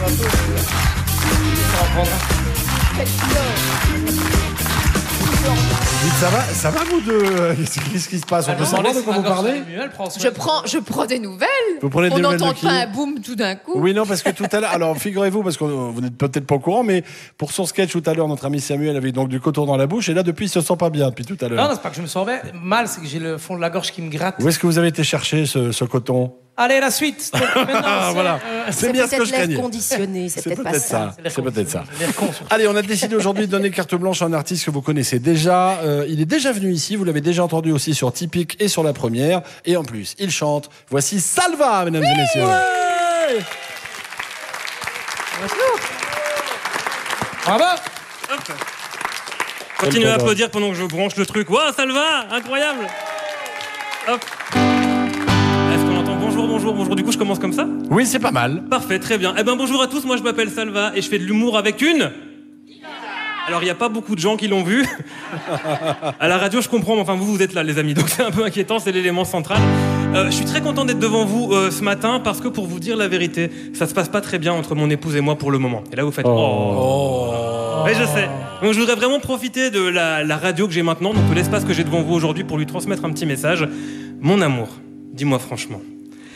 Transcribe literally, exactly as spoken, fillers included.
Dites, ça va, ça va vous deux? Qu'est-ce qui se passe? On peut savoir de quoi vous parlez? Je prends, je prends des nouvelles. Vous prenez des On nouvelles n'entend de qui? pas un boom tout d'un coup. Oui, non, parce que tout à l'heure, alors figurez-vous, parce que vous n'êtes peut-être pas au courant, mais pour son sketch tout à l'heure, notre ami Samuel avait donc du coton dans la bouche, et là, depuis, il se sent pas bien depuis tout à l'heure. Non, non, c'est pas que je me sens mal, c'est que j'ai le fond de la gorge qui me gratte. Où est-ce que vous avez été chercher ce, ce coton? Allez, la suite. Donc, Ah, voilà. euh, C'est bien ce que je craignais. Conditionné, c'est C'est peut-être pas peut-être ça. ça. C'est peut-être ça. J'ai l'air con, surtout. Allez, on a décidé aujourd'hui de donner carte blanche à un artiste que vous connaissez déjà. Euh, il est déjà venu ici, vous l'avez déjà entendu aussi sur Typique et sur La Première. Et en plus, il chante. Voici Salva, mesdames et messieurs. Ouais. Bravo. Continuez à applaudir pendant que je branche le truc. Waouh, ça le va, incroyable. Hop. Est-ce qu'on entend bonjour, bonjour, bonjour? Du coup, je commence comme ça? Oui, c'est pas mal. Parfait, très bien. Eh ben, bonjour à tous, moi je m'appelle Salva et je fais de l'humour avec une... Alors, il n'y a pas beaucoup de gens qui l'ont vu. À la radio, je comprends, mais enfin, vous, vous êtes là, les amis, donc c'est un peu inquiétant, c'est l'élément central. Euh, je suis très content d'être devant vous euh, ce matin, parce que pour vous dire la vérité, ça se passe pas très bien entre mon épouse et moi pour le moment. Et là, vous faites... Oh, oh. Oui, je sais. Donc, je voudrais vraiment profiter de la, la radio que j'ai maintenant, donc de l'espace que j'ai devant vous aujourd'hui, pour lui transmettre un petit message. Mon amour, dis-moi franchement,